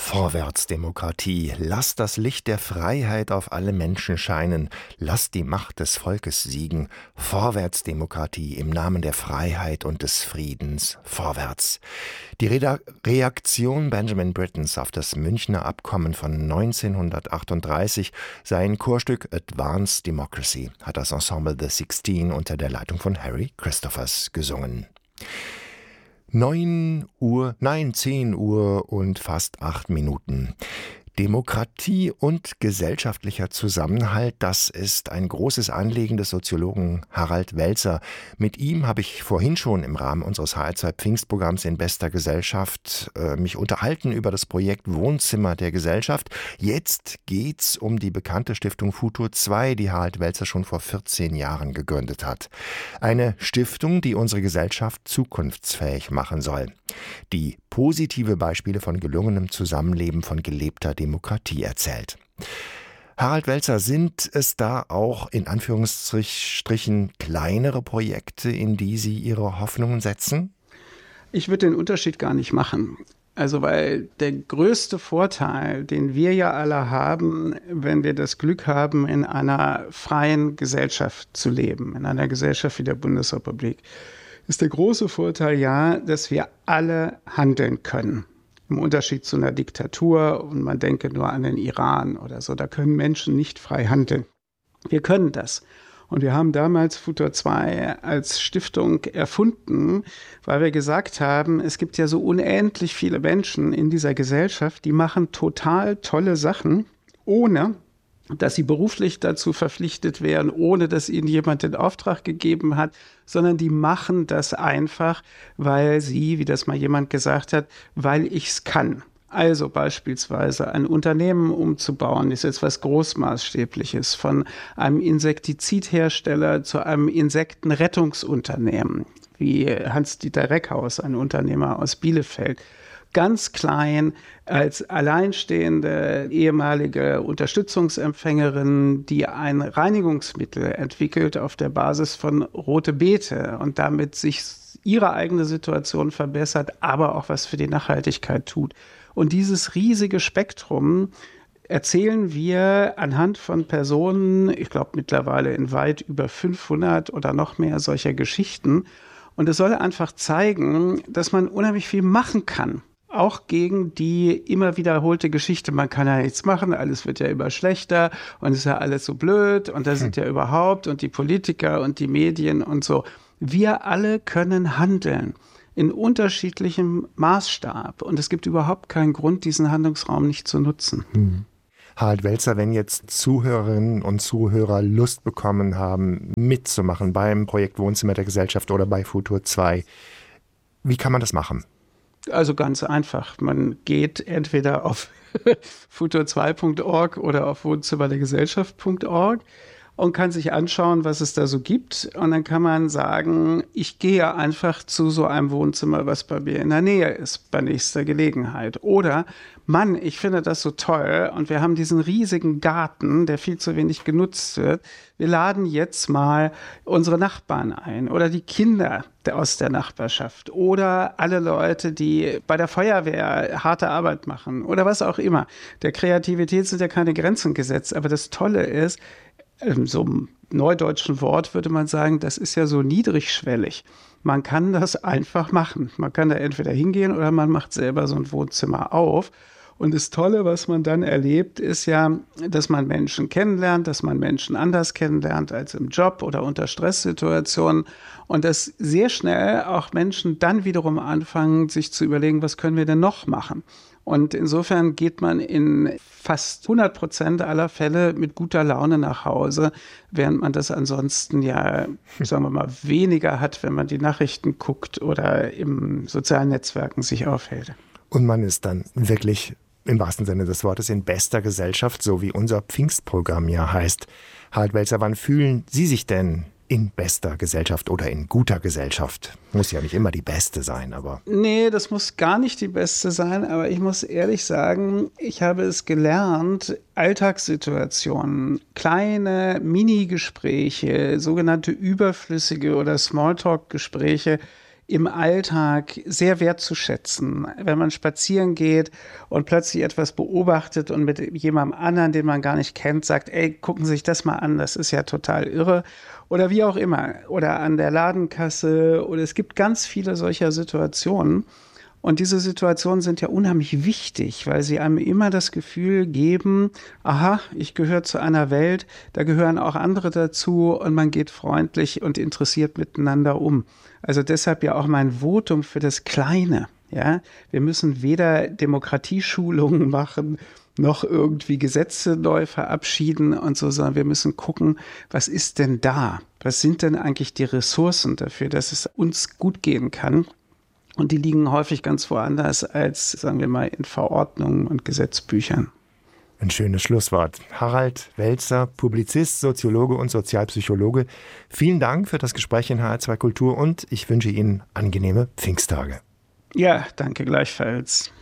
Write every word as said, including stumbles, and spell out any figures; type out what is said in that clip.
Vorwärtsdemokratie. Lass das Licht der Freiheit auf alle Menschen scheinen. Lass die Macht des Volkes siegen. Vorwärtsdemokratie im Namen der Freiheit und des Friedens. Vorwärts. Die Reda- Reaktion Benjamin Brittens auf das Münchner Abkommen von neunzehnhundertachtunddreißig sei ein Chorstück Advanced Democracy, hat das Ensemble The Sixteen unter der Leitung von Harry Christophers gesungen. Neun Uhr, nein, zehn Uhr und fast acht Minuten. Demokratie und gesellschaftlicher Zusammenhalt, das ist ein großes Anliegen des Soziologen Harald Welzer. Mit ihm habe ich vorhin schon im Rahmen unseres H R zwei Pfingstprogramms in bester Gesellschaft äh, mich unterhalten über das Projekt Wohnzimmer der Gesellschaft. Jetzt geht's um die bekannte Stiftung Futur zwei, die Harald Welzer schon vor vierzehn Jahren gegründet hat. Eine Stiftung, die unsere Gesellschaft zukunftsfähig machen soll. Die positive Beispiele von gelungenem Zusammenleben, von gelebter Demokratie erzählt. Harald Welzer, sind es da auch in Anführungsstrichen kleinere Projekte, in die Sie Ihre Hoffnungen setzen? Ich würde den Unterschied gar nicht machen. Also weil der größte Vorteil, den wir ja alle haben, wenn wir das Glück haben, in einer freien Gesellschaft zu leben, in einer Gesellschaft wie der Bundesrepublik, ist der große Vorteil ja, dass wir alle handeln können. Im Unterschied zu einer Diktatur, und man denke nur an den Iran oder so, da können Menschen nicht frei handeln. Wir können das. Und wir haben damals Futur zwei als Stiftung erfunden, weil wir gesagt haben, es gibt ja so unendlich viele Menschen in dieser Gesellschaft, die machen total tolle Sachen, ohne dass sie beruflich dazu verpflichtet wären, ohne dass ihnen jemand den Auftrag gegeben hat, sondern die machen das einfach, weil sie, wie das mal jemand gesagt hat, weil ich's kann. Also beispielsweise ein Unternehmen umzubauen, ist jetzt was Großmaßstäbliches, von einem Insektizidhersteller zu einem Insektenrettungsunternehmen, wie Hans-Dieter Reckhaus, ein Unternehmer aus Bielefeld. Ganz klein, als alleinstehende ehemalige Unterstützungsempfängerin, die ein Reinigungsmittel entwickelt auf der Basis von rote Beete und damit sich ihre eigene Situation verbessert, aber auch was für die Nachhaltigkeit tut. Und dieses riesige Spektrum erzählen wir anhand von Personen, ich glaube mittlerweile in weit über fünfhundert oder noch mehr solcher Geschichten. Und es soll einfach zeigen, dass man unheimlich viel machen kann. Auch gegen die immer wiederholte Geschichte, man kann ja nichts machen, alles wird ja immer schlechter und es ist ja alles so blöd und da sind ja überhaupt und die Politiker und die Medien und so. Wir alle können handeln in unterschiedlichem Maßstab und es gibt überhaupt keinen Grund, diesen Handlungsraum nicht zu nutzen. Hm. Harald Welzer, wenn jetzt Zuhörerinnen und Zuhörer Lust bekommen haben, mitzumachen beim Projekt Wohnzimmer der Gesellschaft oder bei Futur zwei, wie kann man das machen? Also ganz einfach. Man geht entweder auf futur zwei punkt org oder auf wohnzimmer der gesellschaft punkt org und kann sich anschauen, was es da so gibt. Und dann kann man sagen, ich gehe einfach zu so einem Wohnzimmer, was bei mir in der Nähe ist, bei nächster Gelegenheit. Oder, Mann, ich finde das so toll und wir haben diesen riesigen Garten, der viel zu wenig genutzt wird. Wir laden jetzt mal unsere Nachbarn ein oder die Kinder aus der Nachbarschaft oder alle Leute, die bei der Feuerwehr harte Arbeit machen oder was auch immer. Der Kreativität sind ja keine Grenzen gesetzt, aber das Tolle ist, in so einem neudeutschen Wort würde man sagen, das ist ja so niedrigschwellig. Man kann das einfach machen. Man kann da entweder hingehen oder man macht selber so ein Wohnzimmer auf. Und das Tolle, was man dann erlebt, ist ja, dass man Menschen kennenlernt, dass man Menschen anders kennenlernt als im Job oder unter Stresssituationen. Und dass sehr schnell auch Menschen dann wiederum anfangen, sich zu überlegen, was können wir denn noch machen? Und insofern geht man in fast hundert Prozent aller Fälle mit guter Laune nach Hause, während man das ansonsten ja, sagen wir mal, weniger hat, wenn man die Nachrichten guckt oder im sozialen Netzwerken sich aufhält. Und man ist dann wirklich im wahrsten Sinne des Wortes in bester Gesellschaft, so wie unser Pfingstprogramm ja heißt. Harald Welzer, wann fühlen Sie sich denn in bester Gesellschaft oder in guter Gesellschaft? Muss ja nicht immer die beste sein, aber... Nee, das muss gar nicht die beste sein, aber ich muss ehrlich sagen, ich habe es gelernt, Alltagssituationen, kleine Mini-Gespräche, sogenannte überflüssige oder Smalltalk-Gespräche im Alltag sehr wertzuschätzen. Wenn man spazieren geht und plötzlich etwas beobachtet und mit jemandem anderen, den man gar nicht kennt, sagt, ey, gucken Sie sich das mal an, das ist ja total irre. Oder wie auch immer. Oder an der Ladenkasse. Oder es gibt ganz viele solcher Situationen. Und diese Situationen sind ja unheimlich wichtig, weil sie einem immer das Gefühl geben, aha, ich gehöre zu einer Welt, da gehören auch andere dazu und man geht freundlich und interessiert miteinander um. Also deshalb ja auch mein Votum für das Kleine. Ja? Wir müssen weder Demokratieschulungen machen, noch irgendwie Gesetze neu verabschieden und so, sondern wir müssen gucken, was ist denn da? Was sind denn eigentlich die Ressourcen dafür, dass es uns gut gehen kann? Und die liegen häufig ganz woanders als, sagen wir mal, in Verordnungen und Gesetzbüchern. Ein schönes Schlusswort. Harald Welzer, Publizist, Soziologe und Sozialpsychologe. Vielen Dank für das Gespräch in H R zwei Kultur und ich wünsche Ihnen angenehme Pfingsttage. Ja, danke gleichfalls.